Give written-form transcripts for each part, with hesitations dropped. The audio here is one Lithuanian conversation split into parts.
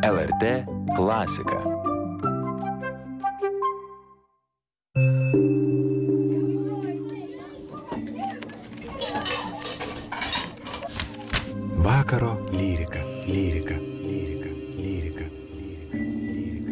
LRT klasika. Vakaro lyrika, lyrika, lyrika, lyrika, lyrika, lyrika.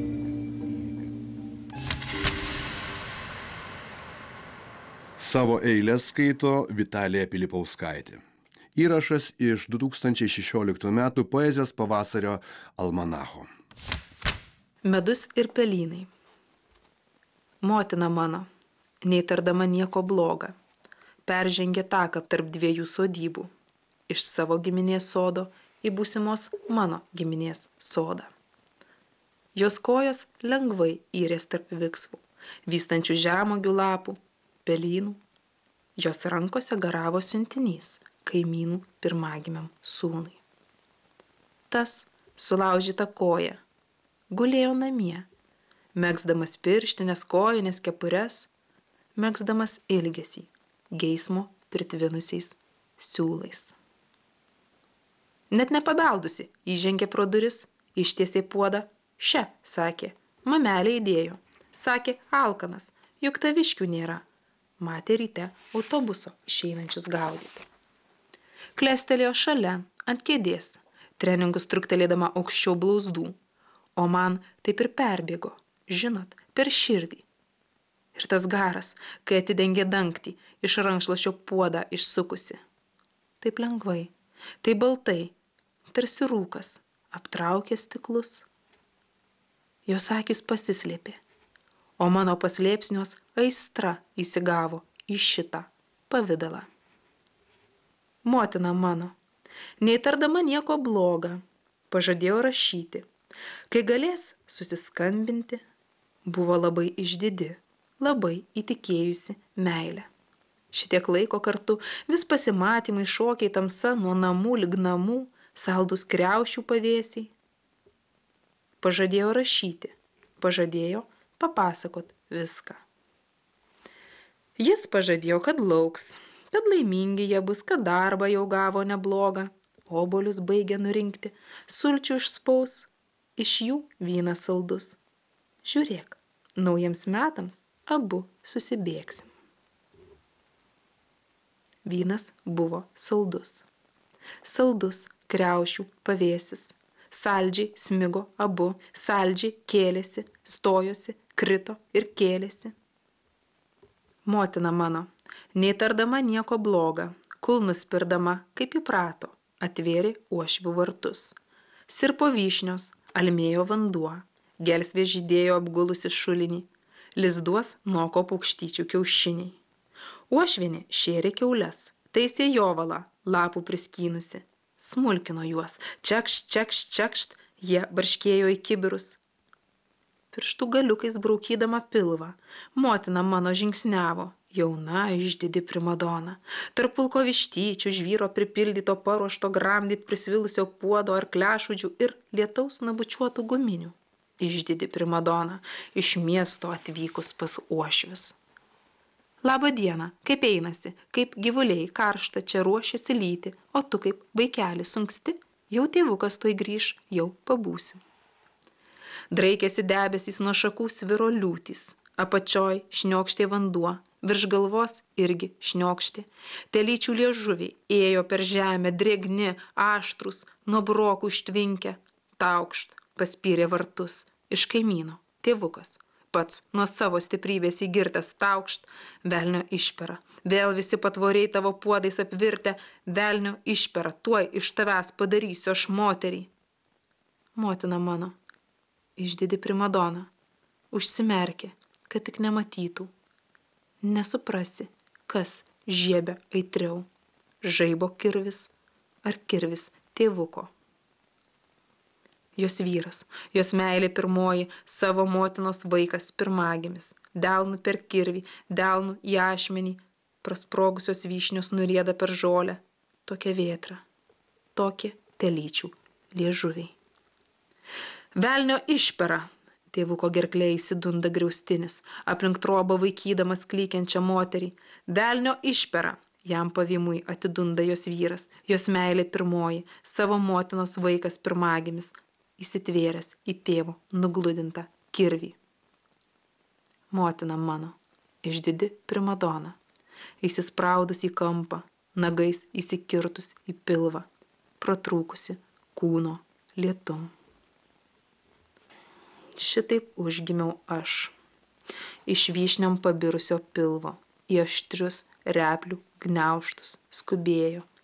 Savo eiles skaito Vitalija Pilipauskaitė. Įrašas iš 2016 metų poezijos pavasario almanacho. Medus ir pelynai. Motina mano, neįtardama nieko bloga, peržengė taką tarp dviejų sodybų, iš savo giminės sodo į būsimos mano giminės sodą. Jos kojos lengvai įrės tarp viksvų, vystančių žemuogių lapų, pelynų. Jos rankose garavo siuntinys kaimynų pirmagimiam sūnui. Tas sulaužyta koja gulėjo namie, megzdamas pirštinės, kojinės, kepures, megzdamas ilgesį, geismo pritvinusiais siūlais. Net nepabeldusi, įžengė pro duris, ištiesė puodą. Še, sakė, mamelė įdėjo. Sakė, alkanas, juk taviškių nėra. Matė ryte autobuso išeinančius gaudyti. Klestelėjo šalia, ant kėdės, treningus truktelėdama aukščiau blauzdų, o man taip ir perbėgo, žinot, per širdį. Ir tas garas, kai atidengė dangtį, iš rankšluosčio puodą išsukusi. Taip lengvai, taip baltai, tarsi rūkas, aptraukė stiklus. Jos akys pasislėpė, o mano paslėpsnios aistra įsigavo į šitą pavidalą. Motina mano, neįtardama nieko bloga, pažadėjo rašyti. Kai galės susiskambinti, buvo labai išdidi, labai įtikėjusi meilę. Šitiek laiko kartu vis pasimatymai, šokiai, tamsa nuo namų lig namų, saldus kriaušių pavėsiai. Pažadėjo rašyti, pažadėjo papasakot viską. Jis pažadėjo, kad lauks, kad laimingi jie bus, kad darbą jau gavo neblogą, obuolius baigė nurinkti, sulčių išspaus, iš jų vynas saldus. Žiūrėk, naujiems metams abu susibėgsim. Vynas buvo saldus. Saldus kriaušių pavėsis. Saldžiai smigo abu, saldžiai kėlėsi, stojosi, krito ir kėlėsi. Motina mano, neįtardama nieko bloga, kulnus spirdama, kaip įprato, atvėrė uošvių vartus. Sirpo vyšnios, almėjo vanduo, gelsvė žydėjo apgulusi šulinį, lizduos noko paukštyčių kiaušiniai. Uošvienė šėrė kiaules, taisė jovalą, lapų priskynusi, smulkino juos, čekšt, čekšt, čekšt, jie barškėjo į kibirus. Pirštų galiukais braukydama pilvą, motina mano žingsniavo, jauna išdidi primadona, tarp pulko vištyčių, žvyro pripildyto paruošto gramdyt prisvilusio puodo ar klešudžių ir lietaus nabučiuotų guminių. Išdidi primadona, iš miesto atvykus pas uošvius. Labą dieną, kaip einasi, kaip gyvuliai karšta čia ruošiasi lyti, o tu kaip vaikelis sunksti, jau tėvukas tuoj grįž, jau pabūsim. Draikėsi debesys nuo šakų sviro liūtys, apačioj šniokštė vanduo, virš galvos irgi šniokštė. Telyčių liežuviai ėjo per žemę, drėgni, aštrus, nuo brokų ištvinkę. Taukšt paspyrė vartus iš kaimyno, tėvukas. Pats nuo savo stiprybės įgirtas taukšt, velnio išpera. Vėl visi patvoriai tavo puodais apvirtę, velnio išpera, tuoj iš tavęs padarysiu aš moterį. Motina mano, išdidi primadona, užsimerkė, kad tik nematytų. Nesuprasi, kas žiebia aitriau, žaibo kirvis ar kirvis tėvuko. Jos vyras, jos meilė pirmoji, savo motinos vaikas pirmagimis, delnu per kirvį, delnu į ašmenį, prasprogusios vyšnios nurieda per žolę, tokia vėtra, tokie telyčių liežuviai. Velnio išpera, tėvuko gerklė įsidunda griaustinis, aplink trobą vaikydamas klykiančią moterį. Velnio išpera, jam pavimui atidunda jos vyras, jos meilė pirmoji, savo motinos vaikas pirmagimis, įsitvėręs į tėvo nugludintą kirvį. Motina mano, išdidi primadona, įsispraudus į kampą, nagais įsikirtus į pilvą, pratrūkusi kūno lietum. Šitaip užgimiau aš, iš vyšniam pabirusio pilvo, į aštrius replių gniaužtus skubėjo